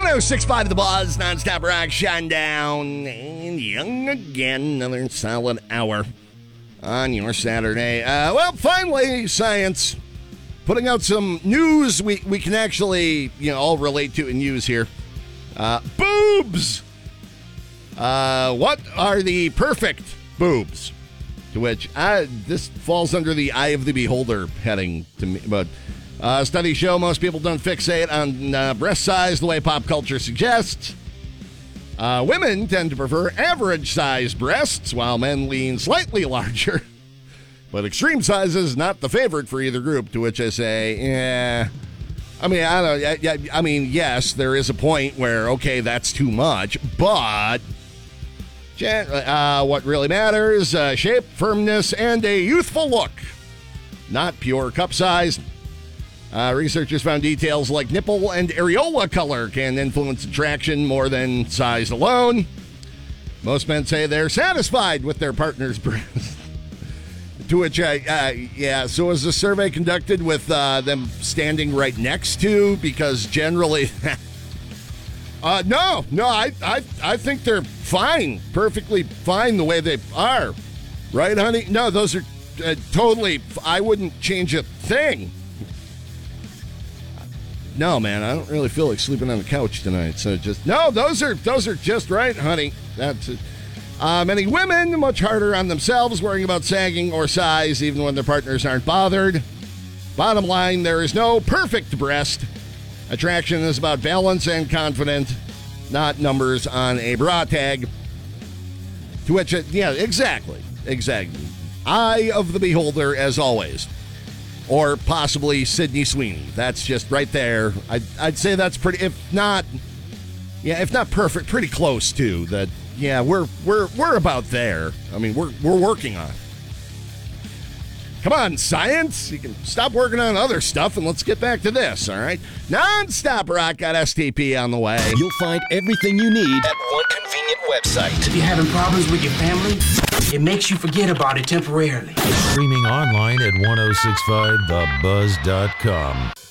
106.5 The Buzz, nonstop rock, Shinedown, and young again. Another solid hour on your Saturday. Well, finally, science putting out some news we can actually, all relate to and use here. Boobs! What are the perfect boobs? To which this falls under the eye of the beholder heading to me, but studies show most people don't fixate on breast size the way pop culture suggests. Women tend to prefer average-sized breasts, while men lean slightly larger. But extreme size is not the favorite for either group, to which I say, yeah. I mean, yes, there is a point where, okay, that's too much, but what really matters, shape, firmness, and a youthful look, not pure cup size. Researchers found details like nipple and areola color can influence attraction more than size alone. Most men say they're satisfied with their partner's breasts. To which, so was the survey conducted with them standing right next to? Because generally, no, I think they're fine, perfectly fine the way they are. Right, honey? No, those are totally, I wouldn't change a thing. No, man, I don't really feel like sleeping on the couch tonight. So those are just right, honey. That's it. Many women much harder on themselves, worrying about sagging or size, even when their partners aren't bothered. Bottom line, there is no perfect breast. Attraction is about balance and confidence, not numbers on a bra tag. To which, exactly. Eye of the beholder, as always. Or possibly Sydney Sweeney. That's just right there. I'd say that's pretty, if not perfect, pretty close to that. Yeah, we're about there. I mean, we're working on it. Come on, science. You can stop working on other stuff and let's get back to this, all right? Non-stop rock got STP on the way. You'll find everything you need at one convenient website. If you're having problems with your family, it makes you forget about it temporarily. Streaming online at 1065thebuzz.com.